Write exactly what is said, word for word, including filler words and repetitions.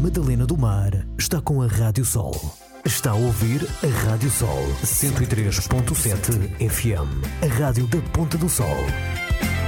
Madalena do Mar está com a Rádio Sol. Está a ouvir a Rádio Sol cento e três ponto sete F M, a rádio da Ponta do Sol.